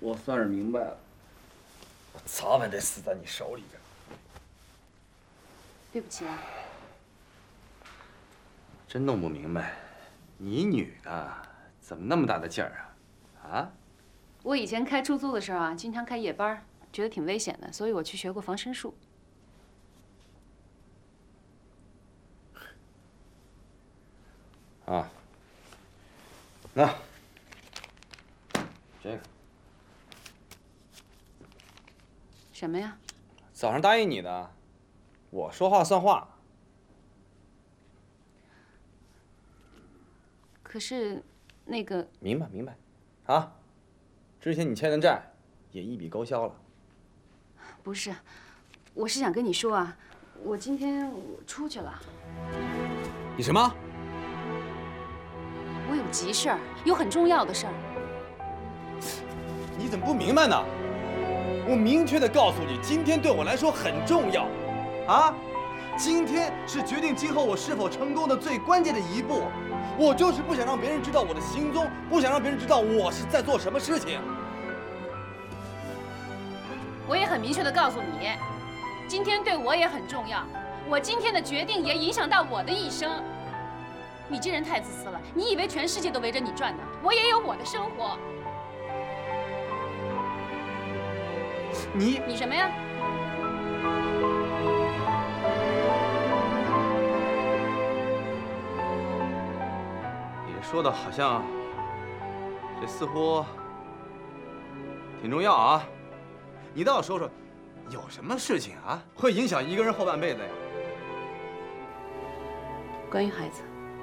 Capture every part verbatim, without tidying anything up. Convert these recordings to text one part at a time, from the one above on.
我算是明白了， 我早晚得死在你手里边。 对不起啊。 真弄不明白，你女的怎么那么大的劲儿啊？啊？ 我以前开出租的时候啊，经常开夜班，觉得挺危险的，所以我去学过防身术。 啊，那这个什么呀？ 早上答应你的，我说话算话。 可是，那个…… 明白明白，啊，之前你欠的债也一笔勾销了。 不是，我是想跟你说啊，我今天我出去了。 你什么？ 我有急事儿，有很重要的事儿。 你怎么不明白呢？我明确的告诉你，今天对我来说很重要，啊，今天是决定今后我是否成功的最关键的一步。我就是不想让别人知道我的行踪，不想让别人知道我是在做什么事情。 我也很明确的告诉你，今天对我也很重要，我今天的决定也影响到我的一生。你这人太自私了，你以为全世界都围着你转呢？我也有我的生活。 你你什么呀？ 你这说的好像，这似乎挺重要啊。你倒说说，有什么事情啊会影响一个人后半辈子呀？ 关于孩子。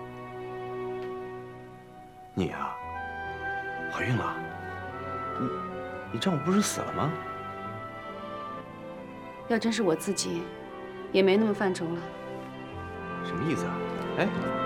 你啊，怀孕了？你你丈夫不是死了吗？ 要真是我自己，也没那么犯愁了。 什么意思啊？哎。